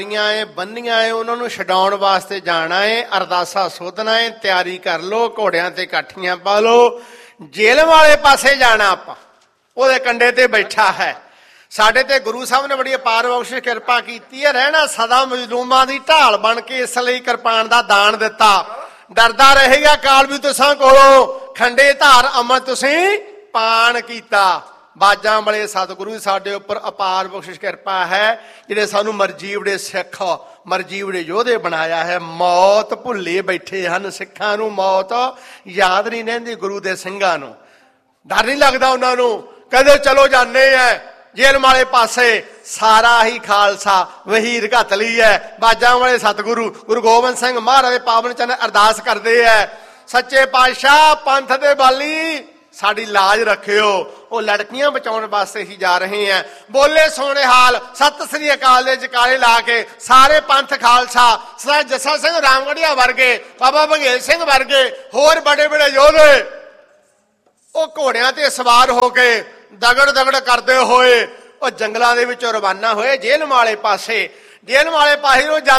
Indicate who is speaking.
Speaker 1: ਬੰਨੀਆਂ ਏ ਉਹਨਾਂ ਨੂੰ ਛਡਾਉਣ ਵਾਸਤੇ ਜਾਣਾ ਏ, ਅਰਦਾਸਾ ਸੋਧਣਾ ਏ, ਤਿਆਰੀ ਕਰ ਲੋ, ਘੋੜਿਆਂ ਤੇ ਕਾਠੀਆਂ ਪਾ ਲੋ, ਜੇਲ੍ਹ ਵਾਲੇ ਪਾਸੇ ਜਾਣਾ ਆਪਾਂ। ਉਹਦੇ ਕੰਢੇ ਤੇ ਬੈਠਾ ਹੈ। ਸਾਡੇ ਤੇ ਗੁਰੂ ਸਾਹਿਬ ਨੇ ਬੜੀ ਅਪਾਰ ਬਖਸ਼ਿਸ਼ ਕਿਰਪਾ ਕੀਤੀ ਹੈ। ਰਹਿਣਾ ਸਦਾ ਮਜ਼ਲੂਮਾਂ ਦੀ ਢਾਲ ਬਣ ਕੇ, ਇਸ ਲਈ ਕਿਰਪਾਨ ਦਾ ਦਾਨ ਦਿੱਤਾ। ਡਰਦਾ ਰਹੇਗਾ ਕਾਲ ਵੀ ਤੁਸਾਂ ਕੋਲੋਂ, ਖੰਡੇ ਧਾਰ ਅੰਮ੍ਰਿਤ ਤੁਸੀਂ ਪਾਨ ਕੀਤਾ। ਬਾਜਾਂ ਵਾਲੇ ਸਤਿਗੁਰੂ ਸਾਡੇ ਉੱਪਰ ਅਪਾਰ ਬਖਸ਼ਿਸ਼ ਕਿਰਪਾ ਹੈ, ਜਿਹੜੇ ਸਾਨੂੰ ਮਰਜੀਵੜੇ ਸਿੱਖ, ਮਰਜੀਵੜੇ ਯੋਧੇ ਬਣਾਇਆ ਹੈ। ਮੌਤ ਭੁੱਲੇ ਬੈਠੇ ਹਨ। ਸਿੱਖਾਂ ਨੂੰ ਮੌਤ ਯਾਦ ਨਹੀਂ ਰਹਿੰਦੀ, ਗੁਰੂ ਦੇ ਸਿੰਘਾਂ ਨੂੰ ਡਰ ਨਹੀਂ ਲੱਗਦਾ ਉਹਨਾਂ ਨੂੰ। ਕਹਿੰਦੇ ਚਲੋ ਜਾਂਦੇ ਆ ਜੇਲ੍ਹ ਵਾਲੇ ਪਾਸੇ। ਸਾਰਾ ਹੀ ਖਾਲਸਾ ਵਹੀਰ ਘੱਤ ਲਈ ਹੈ। ਬਾਜਾਂ ਵਾਲੇ ਸਤਿਗੁਰੂ ਗੁਰੂ ਗੋਬਿੰਦ ਸਿੰਘ ਮਹਾਰਾਜ ਦੇ ਪਾਵਨ ਚਰਨ ਅਰਦਾਸ ਕਰਦੇ ਹੈ, ਸੱਚੇ ਪਾਤਸ਼ਾਹ ਪੰਥ ਦੇ ਬਾਲੀ ਸਾਡੀ ਲਾਜ ਰੱਖਿਓ। ਉਹ ਲੜਕੀਆਂ ਬਚਾਉਣ ਵਾਸਤੇ ਹੀ ਜਾ ਰਹੇ ਆ। ਬੋਲੇ ਸੋਹਣੇ ਹਾਲ ਸਤਿ ਸ੍ਰੀ ਅਕਾਲ ਦੇ ਜਕਾਰੇ ਲਾ ਕੇ ਸਾਰੇ ਪੰਥ ਖਾਲਸਾ, ਸਰਦਾਰ ਜੱਸਾ ਸਿੰਘ ਰਾਮਗੜੀਆ ਵਰਗੇ, ਬਾਬਾ ਬਘੇਲ ਸਿੰਘ ਵਰਗੇ, ਹੋਰ ਬੜੇ ਬੜੇ ਯੋਧੇ ਉਹ ਘੋੜਿਆਂ ਤੇ ਸਵਾਰ ਹੋ ਕੇ ਦਗੜ ਦਗੜ ਕਰਦੇ ਹੋਏ ਉਹ ਜੰਗਲਾਂ ਦੇ ਵਿੱਚੋਂ ਰਵਾਨਾ ਹੋਏ ਜੇਲ੍ਹ ਵਾਲੇ ਪਾਸੇ। ਜੇਲ੍ਹ ਵਾਲੇ ਪਾਸੇ ਨੂੰ